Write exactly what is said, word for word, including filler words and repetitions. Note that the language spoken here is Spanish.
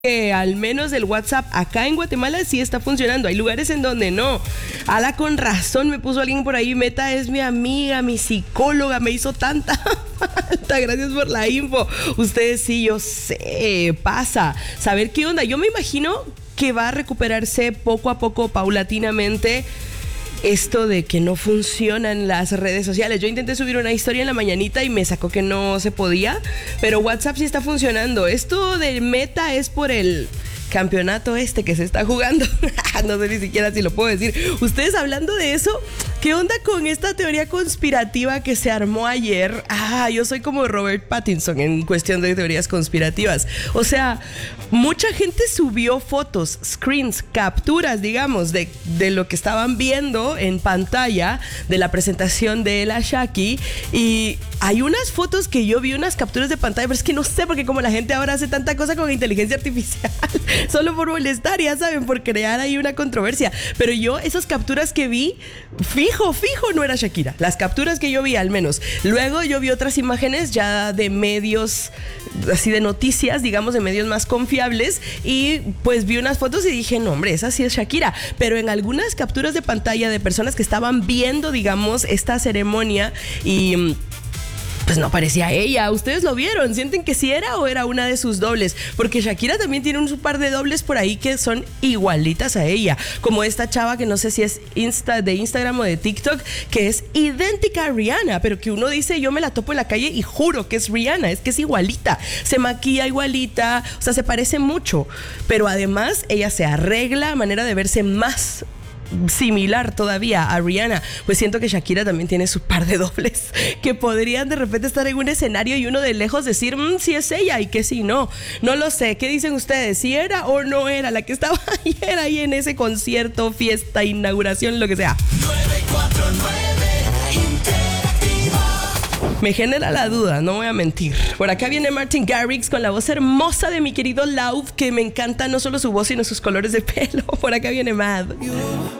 que al menos el WhatsApp acá en Guatemala sí está funcionando. Hay lugares en donde no. Ala, con razón me puso alguien por ahí. Meta es mi amiga, mi psicóloga, me hizo tanta falta. Gracias por la info. Ustedes sí, yo sé, pasa. Saber qué onda. Yo me imagino que va a recuperarse poco a poco, paulatinamente, esto de que no funcionan las redes sociales. Yo intenté subir una historia en la mañanita y me sacó que no se podía, pero WhatsApp sí está funcionando. Esto de Meta es por el campeonato este que se está jugando. No sé ni siquiera si lo puedo decir. Ustedes hablando de eso, ¿qué onda con esta teoría conspirativa que se armó ayer? Ah, yo soy como Robert Pattinson en cuestión de teorías conspirativas. O sea, mucha gente subió fotos, screens, capturas, digamos, de, de lo que estaban viendo en pantalla de la presentación de la Shaki. Y hay unas fotos que yo vi, unas capturas de pantalla, pero es que no sé, porque como la gente ahora hace tanta cosa con inteligencia artificial, solo por molestar, ya saben, por crear ahí una controversia. Pero yo, esas capturas que vi, fijo, fijo, no era Shakira. Las capturas que yo vi, al menos. Luego yo vi otras imágenes ya de medios, así de noticias, digamos, de medios más confiables, y pues vi unas fotos y dije, no, hombre, esa sí es Shakira. Pero en algunas capturas de pantalla de personas que estaban viendo, digamos, esta ceremonia, y pues no parecía ella. ¿Ustedes lo vieron? ¿Sienten que sí era o era una de sus dobles? Porque Shakira también tiene un par de dobles por ahí que son igualitas a ella, como esta chava que no sé si es Insta, de Instagram o de TikTok, que es idéntica a Rihanna, pero que uno dice, yo me la topo en la calle y juro que es Rihanna, es que es igualita, se maquilla igualita, o sea, se parece mucho, pero además ella se arregla a manera de verse más similar todavía a Rihanna. Pues siento que Shakira también tiene su par de dobles que podrían de repente estar en un escenario y uno de lejos decir, mmm, si es ella, y que si no, no lo sé. ¿Qué dicen ustedes? ¿Si era o no era la que estaba ayer ahí en ese concierto, fiesta, inauguración, lo que sea? nueve cuatro nueve Interactiva. Me genera la duda, no voy a mentir. Por acá viene Martin Garrix con la voz hermosa de mi querido Lauf, que me encanta no solo su voz sino sus colores de pelo. Por acá viene Mad.